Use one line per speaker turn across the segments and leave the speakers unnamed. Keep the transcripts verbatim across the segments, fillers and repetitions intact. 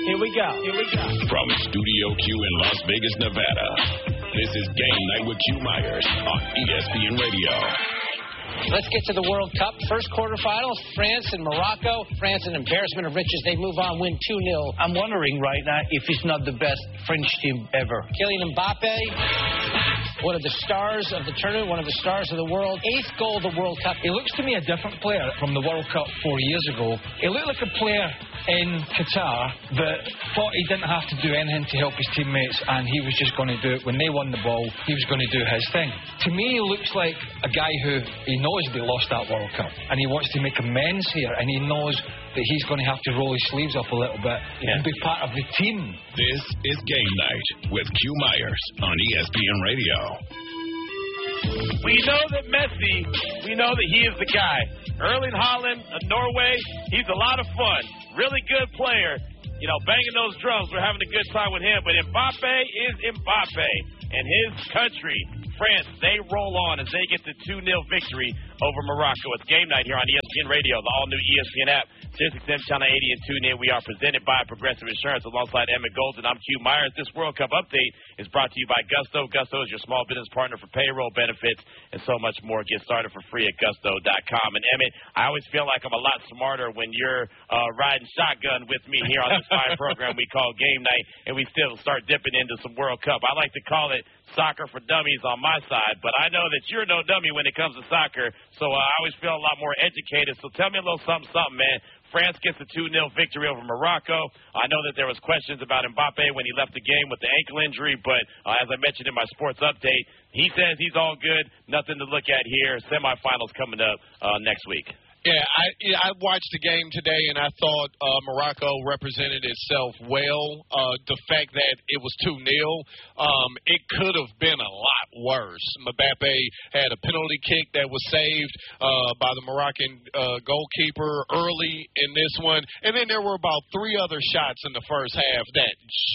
Here we go. Here we go.
From Studio Q in Las Vegas, Nevada, this is Game Night with Q Myers on E S P N Radio.
Let's get to the World Cup. First quarterfinals, France and Morocco. France, an embarrassment of riches. They move on, win two nil.
I'm wondering right now if it's not the best French team ever.
Kylian Mbappe, one of the stars of the tournament, one of the stars of the world. Eighth goal of the World Cup.
He looks to me a different player from the World Cup four years ago. He looked like a player in Qatar that thought he didn't have to do anything to help his teammates, and he was just going to do it. When they won the ball, he was going to do his thing. To me, he looks like a guy who he knows they lost that World Cup, and he wants to make amends here, and he knows that he's going to have to roll his sleeves up a little bit yeah. and be part of the team.
This is Game Night with Q Myers on E S P N Radio.
We know that Messi, we know that he is the guy. Erling Haaland of Norway, he's a lot of fun. Really good player. You know, banging those drums, we're having a good time with him. But Mbappe is Mbappe. And his country, France, they roll on as they get the two nil victory over Morocco. It's Game Night here on E S P N Radio, the all-new E S P N app, Sirius X M Channel eighty and tune in. We are presented by Progressive Insurance alongside Emmett Golden. I'm Q Myers. This World Cup update is brought to you by Gusto. Gusto is your small business partner for payroll benefits and so much more. Get started for free at gusto dot com. And Emmett, I always feel like I'm a lot smarter when you're uh, riding shotgun with me here on this fine program we call Game Night, and we still start dipping into some World Cup. I like to call it soccer for dummies on my side, but I know that you're no dummy when it comes to soccer, so uh, I always feel a lot more educated. So tell me a little something, something, man. France gets a two nil victory over Morocco. I know that there was questions about Mbappe when he left the game with the ankle injury, but uh, as I mentioned in my sports update, he says he's all good, nothing to look at here. Semifinals coming up uh, next week.
Yeah, I I watched the game today, and I thought uh, Morocco represented itself well. Uh, the fact that it was two nil, um, it could have been a lot worse. Mbappe had a penalty kick that was saved uh, by the Moroccan uh, goalkeeper early in this one, and then there were about three other shots in the first half that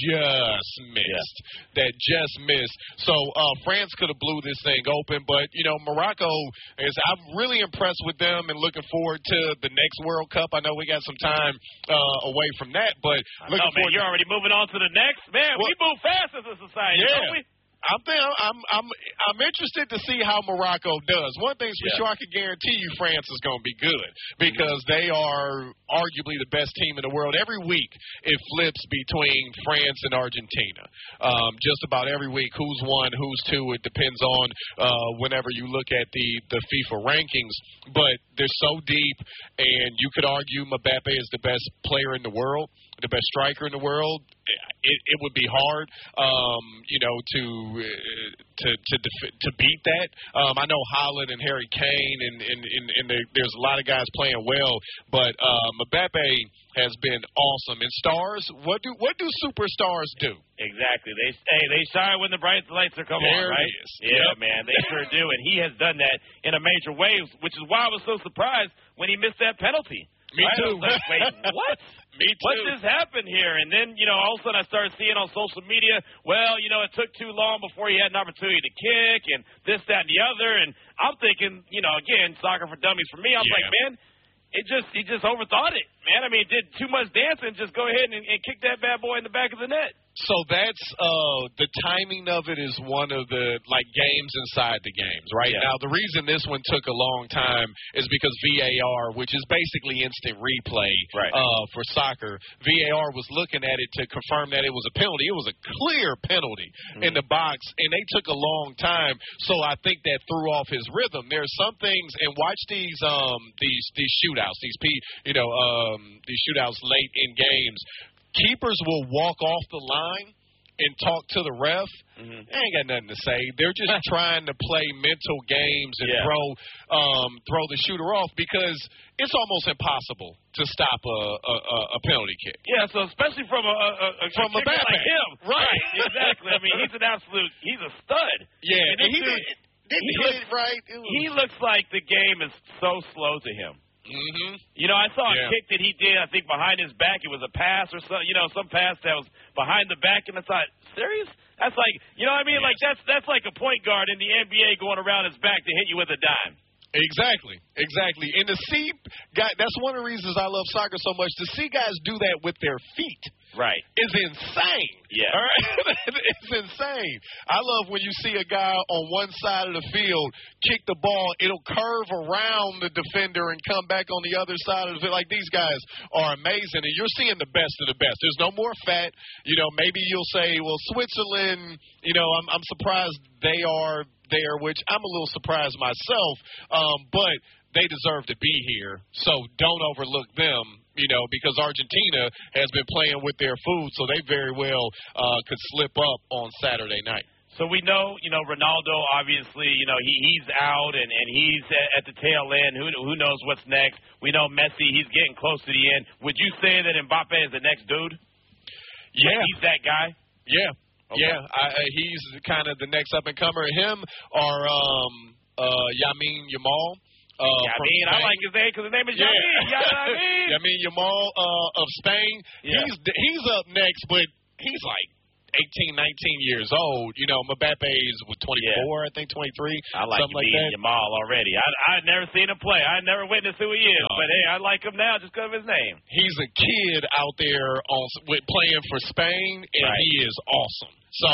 just missed, yeah. that just missed. So uh, France could have blew this thing open, but, you know, Morocco, is I'm really impressed with them and looking forward to the next World Cup. I know we got some time uh, away from that, but looking
know, man,
forward.
You're already moving on to the next. Man, well, we move fast as a society,
yeah.
don't we?
I'm, I'm I'm I'm interested to see how Morocco does. One thing's for
yeah.
sure, I can guarantee you France is going to be good because they are arguably the best team in the world. Every week it flips between France and Argentina. Um, just about every week, who's one, who's two, it depends on uh, whenever you look at the, the FIFA rankings. But they're so deep, and you could argue Mbappe is the best player in the world, the best striker in the world. It, it would be hard, um, you know, to uh, to to def- to beat that. Um, I know Haaland and Harry Kane, and and, and, and the, there's a lot of guys playing well, but um, Mbappe has been awesome. And stars, what do what do superstars do?
Exactly. They hey, they shine when the bright lights are coming
there
on, right?
It is.
Yeah,
yep.
man, they sure do, and he has done that in a major way, which is why I was so surprised when he missed that penalty.
Me
right?
too.
I was like, wait, what?
Me too.
What just happened here? And then, you know, all of a sudden I started seeing on social media, well, you know, it took too long before he had an opportunity to kick and this, that, and the other. And I'm thinking, you know, again, soccer for dummies for me. I'm
yeah.
like, man, it just he just overthought it, man. I mean, it did too much dancing. Just go ahead and, and kick that bad boy in the back of the net.
So that's uh, the timing of it is one of the, like, games inside the games, right?
Yeah.
Now, the reason this one took a long time is because V A R, which is basically instant replay
right.
uh, for soccer, V A R was looking at it to confirm that it was a penalty. It was a clear penalty mm-hmm. in the box, and they took a long time. So I think that threw off his rhythm. There's some things, and watch these um, these these shootouts, these you know um, these shootouts late in games. Keepers will walk off the line and talk to the ref. Mm-hmm. They ain't got nothing to say. They're just trying to play mental games and
yeah.
throw um, throw the shooter off because it's almost impossible to stop a, a, a penalty kick.
Yeah, so especially from a, a, a
from a, a
like him.
Right.
right. Exactly. I mean, he's an absolute – he's a stud.
Yeah,
and,
and he
dude,
did, didn't
he
hit
looks,
it right. It was...
He looks like the game is so slow to him.
Mm-hmm.
You know, I saw a
yeah.
kick that he did, I think, behind his back. It was a pass or some, you know, some pass that was behind the back, and I thought, serious? That's like, you know what I mean? Yes. Like, that's that's like a point guard in the N B A going around his back to hit you with a dime.
Exactly, exactly. And to see guys, that's one of the reasons I love soccer so much, to see guys do that with their feet.
right.
is insane.
Yeah.
All right? It's insane. I love when you see a guy on one side of the field kick the ball, it'll curve around the defender and come back on the other side of the field. Like, these guys are amazing, and you're seeing the best of the best. There's no more fat. You know, maybe you'll say, well, Switzerland, you know, I'm, I'm surprised they are there, which I'm a little surprised myself, um, but they deserve to be here, so don't overlook them, you know, because Argentina has been playing with their food, so they very well uh, could slip up on Saturday night.
So we know, you know, Ronaldo, obviously, you know, he, he's out and, and he's at, at the tail end. Who who knows what's next? We know Messi, he's getting close to the end. Would you say that Mbappe is the next dude?
Yeah.
He's that guy?
Yeah. Okay. Yeah, I, I, he's kind of the next up-and-comer. Him or um, uh, Yamin Yamal. Uh,
Yamin, I like his name because his name is
yeah.
Yamin. Yamin.
Yamin Yamal uh, of Spain.
Yeah.
He's he's up next, but he's like eighteen, nineteen years old. You know, Mbappe is with twenty-four, yeah. I think twenty-three.
I like
something like that.
Yamal already. I I had never seen him play. I had never witnessed who he is. No. But hey, I like him now just because of his name.
He's a kid out there on with playing for Spain, and right. he is awesome. So,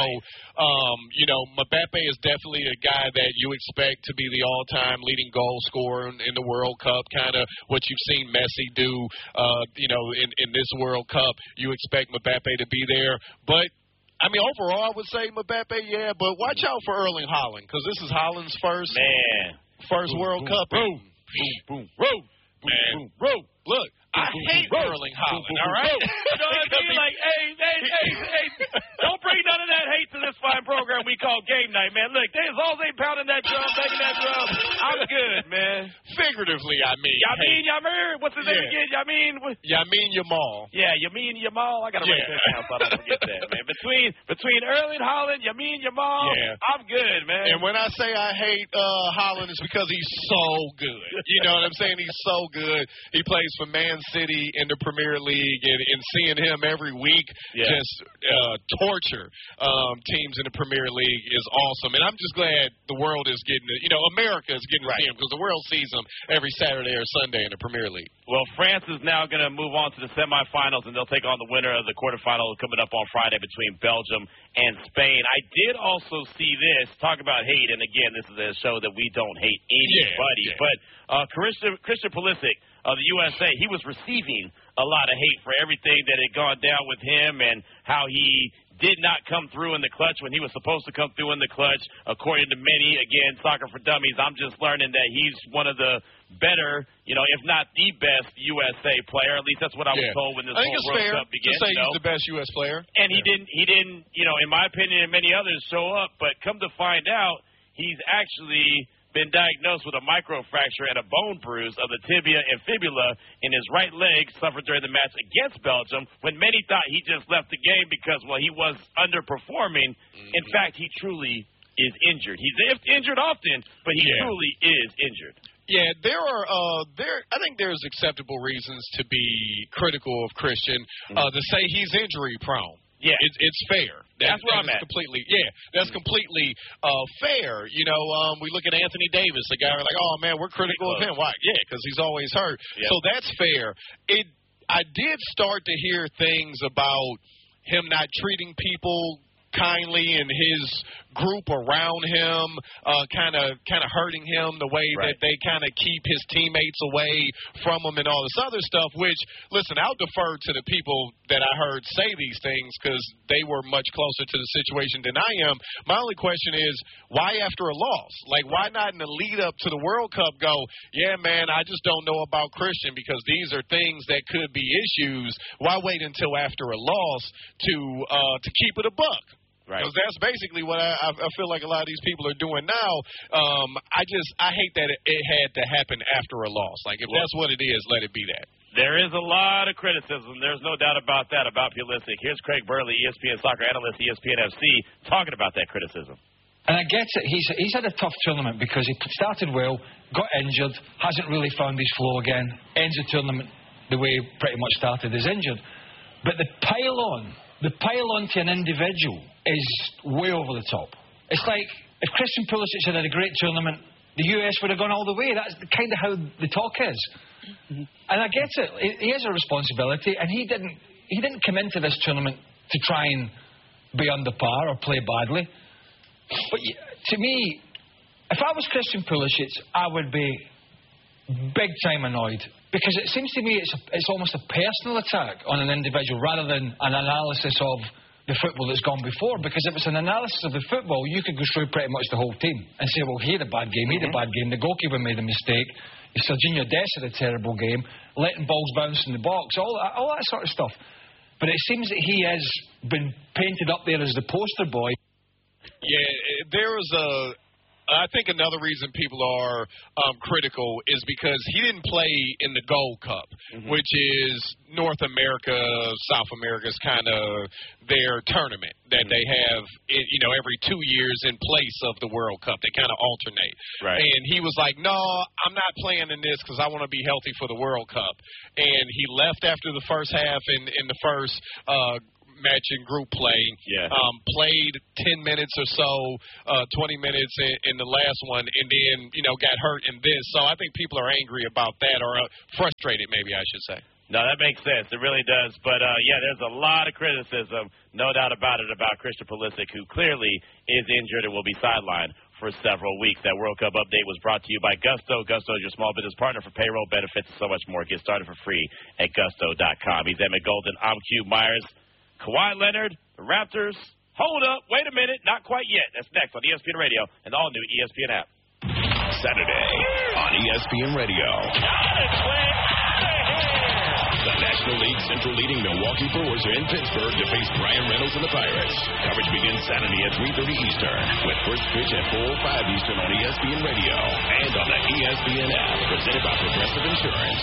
um, you know, Mbappe is definitely a guy that you expect to be the all-time leading goal scorer in, in the World Cup, kind of what you've seen Messi do, uh, you know, in, in this World Cup. You expect Mbappe to be there. But, I mean, overall, I would say Mbappe, yeah, but watch out for Erling Haaland, because this is Haaland's first,
Man.
first
boom,
World
boom,
Cup.
Boom, boom, boom, boom,
Man.
boom, boom.
Look, I hate Erling Haaland, all right?
You know what I mean? Like, hey, hey, hey, hey, don't bring none of that hate to this fine program we call Game Night, man. Look, they, as long as they pounding that drum, banging that drum, I'm good, man.
Figuratively, I mean.
Yamin, Yamin, what's his
yeah.
name again? Yamin?
Yamin Yamal.
Yeah, Yamin Yamal. I got to
yeah.
write that down so I don't forget that, man. Between between Erling Haaland, Yamin Yamal,
yeah.
I'm good, man.
And when I say I hate uh, Haaland, it's because he's so good. You know what I'm saying? He's so good. He plays for Man City in the Premier League, and, and seeing him every week
yeah.
just uh, torture um, teams in the Premier League is awesome. And I'm just glad the world is getting it. You know, America is getting
right.
to see him because the world sees him every Saturday or Sunday in the Premier League.
Well, France is now going to move on to the semifinals, and they'll take on the winner of the quarterfinal coming up on Friday between Belgium and Spain. I did also see this. Talk about hate, and again, this is a show that we don't hate anybody.
Yeah, yeah.
But uh, Christian, Christian Pulisic of the U S A, he was receiving a lot of hate for everything that had gone down with him and how he did not come through in the clutch when he was supposed to come through in the clutch. According to many, again, Soccer for Dummies, I'm just learning that he's one of the better, you know, if not the best U S A player. At least that's what I was
yeah.
told when this
I think
whole
it's
World
fair
Cup began.
to say
you know?
he's the best U S player.
And he
yeah.
didn't, he didn't, you know, in my opinion and many others, show up. But come to find out, he's actually been diagnosed with a microfracture and a bone bruise of the tibia and fibula in his right leg, suffered during the match against Belgium, when many thought he just left the game because, well, he was underperforming. Mm-hmm. In fact, he truly is injured. He's injured often, but he
yeah.
truly is injured.
Yeah, there are uh, there. I think there's acceptable reasons to be critical of Christian, uh, mm-hmm. to say he's injury prone.
Yeah,
it's it's fair. That,
that's where
that
I'm at.
Completely, yeah, that's mm-hmm. completely uh, fair. You know, um, we look at Anthony Davis, the guy we're like, oh man, we're critical of him. Why? Yeah, because he's always hurt.
Yep.
So that's fair. It. I did start to hear things about him not treating people kindly and his group around him uh, kind of kind of hurting him, the way
right.
that they kind of keep his teammates away from him and all this other stuff, which, listen, I'll defer to the people that I heard say these things because they were much closer to the situation than I am. My only question is, why after a loss? Like, why not in the lead up to the World Cup go, yeah, man, I just don't know about Christian because these are things that could be issues. Why wait until after a loss to uh, to keep it a buck?
Right.
Because that's basically what I, I feel like a lot of these people are doing now. Um, I just I hate that it, it had to happen after a loss. Like, if well, that's what it is, let it be that.
There is a lot of criticism. There's no doubt about that about Pulisic. Here's Craig Burley, E S P N soccer analyst, E S P N F C, talking about that criticism.
And I get it. He's he's had a tough tournament because he started well, got injured, hasn't really found his flow again, ends the tournament the way he pretty much started, is injured. But the pile-on, the pile-on to an individual is way over the top. It's like if Christian Pulisic had had a great tournament, the U S would have gone all the way. That's kind of how the talk is. Mm-hmm. And I get it. He has a responsibility, and he didn't he didn't come into this tournament to try and be under par or play badly. But to me, if I was Christian Pulisic, I would be big time annoyed. Because it seems to me it's, a, it's almost a personal attack on an individual rather than an analysis of the football that's gone before. Because if it's an analysis of the football, you could go through pretty much the whole team and say, well, he had a bad game, he had a bad game, the goalkeeper made a mistake, Serginho Dest had a terrible game, letting balls bounce in the box, all that, all that sort of stuff. But it seems that he has been painted up there as the poster boy.
Yeah, there was a... I think another reason people are um, critical is because he didn't play in the Gold Cup, mm-hmm. which is North America, South America's kind of their tournament that mm-hmm. they have, you know, every two years in place of the World Cup. They kind of alternate.
Right.
And he was like, no, I'm not playing in this because I want to be healthy for the World Cup. And he left after the first half in, in the first uh match in group play,
yeah.
um, played ten minutes or so, uh, twenty minutes in, in the last one, and then, you know, got hurt in this. So I think people are angry about that, or uh, frustrated, maybe I should say.
No, that makes sense. It really does. But, uh, yeah, there's a lot of criticism, no doubt about it, about Christian Pulisic, who clearly is injured and will be sidelined for several weeks. That World Cup update was brought to you by Gusto. Gusto is your small business partner for payroll, benefits, and so much more. Get started for free at gusto dot com. He's Emmett Golden. I'm Q Myers. Kawhi Leonard, the Raptors. Hold up. Wait a minute. Not quite yet. That's next on E S P N Radio and the all-new E S P N app.
Saturday on E S P N Radio. The National League Central leading Milwaukee Brewers are in Pittsburgh to face Brian Reynolds and the Pirates. Coverage begins Saturday at three thirty Eastern with first pitch at four oh five Eastern on E S P N Radio and on the E S P N app presented by Progressive Insurance.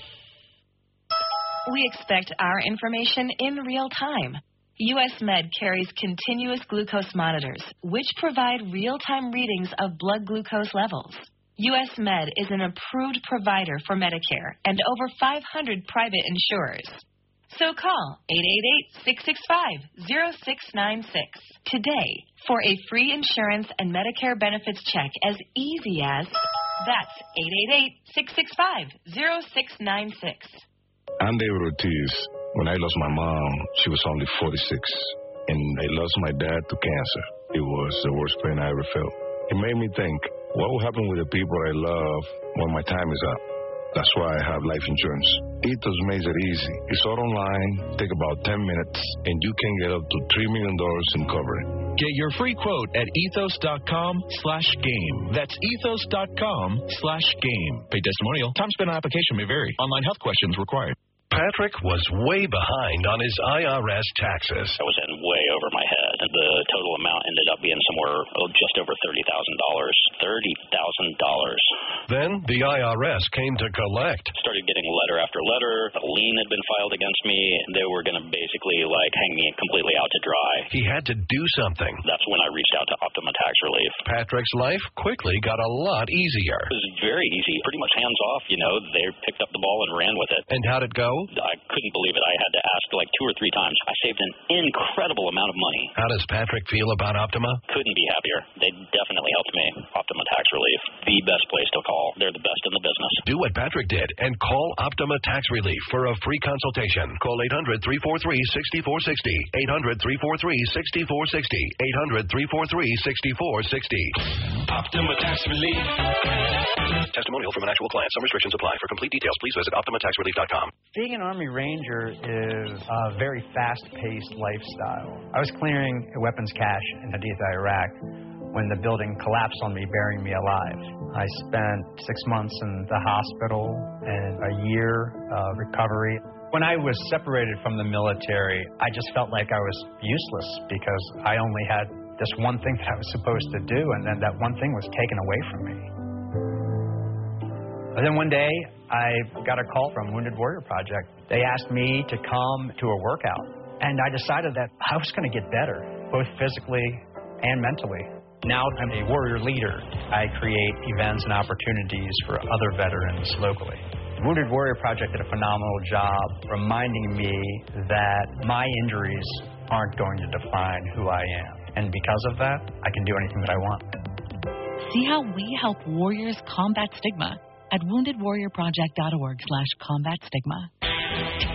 We expect our information in real time. U S Med carries continuous glucose monitors, which provide real-time readings of blood glucose levels. U S Med is an approved provider for Medicare and over five hundred private insurers. So call eight eight eight, six six five, zero six nine six today for a free insurance and Medicare benefits check as easy as, that's eight eight eight, six six five, zero six nine six.
I'm David Ortiz. When I lost my mom, she was only forty-six, and I lost my dad to cancer. It was the worst pain I ever felt. It made me think, what will happen with the people I love when my time is up? That's why I have life insurance. Ethos makes it easy. It's all online, take about ten minutes, and you can get up to three million dollars in coverage.
Get your free quote at ethos.com slash game. That's ethos.com slash game. Paid testimonial. Time spent on application may vary. Online health questions required.
Patrick was way behind on his I R S taxes.
I was in way over my head. The total amount ended up being somewhere oh, just over thirty thousand dollars. thirty thousand dollars.
Then the I R S came to collect.
Started getting letter after letter. A lien had been filed against me. They were going to basically like hang me completely out to dry.
He had to do something.
That's when I reached out to Optima Tax Relief.
Patrick's life quickly got a lot easier.
It was very easy. Pretty much hands off, you know. They picked up the ball and ran with it.
And how'd it go?
I couldn't believe it. I had to ask like two or three times. I saved an incredible amount of money.
How does Patrick feel about Optima?
Couldn't be happier. They definitely helped me. Optima Tax Relief, the best place to call. They're the best in the business.
Do what Patrick did and call Optima Tax Relief for a free consultation. Call eight hundred, three four three, six four six zero. eight hundred, three four three, six four six zero. eight hundred, three four three, six four six zero.
Optima Tax Relief.
Testimonial from an actual client. Some restrictions apply. For complete details, please visit optima tax relief dot com.
Being an Army Ranger is a very fast-paced lifestyle. I was clearing weapons cache in Haditha, Iraq, when the building collapsed on me, burying me alive. I spent six months in the hospital and a year of recovery. When I was separated from the military, I just felt like I was useless because I only had this one thing that I was supposed to do, and then that one thing was taken away from me. And then one day, I got a call from Wounded Warrior Project. They asked me to come to a workout, and I decided that I was going to get better, both physically and mentally. Now I'm a warrior leader. I create events and opportunities for other veterans locally. Wounded Warrior Project did a phenomenal job reminding me that my injuries aren't going to define who I am. And because of that, I can do anything that I want.
See how we help warriors combat stigma at wounded warrior project dot org slash combat stigma.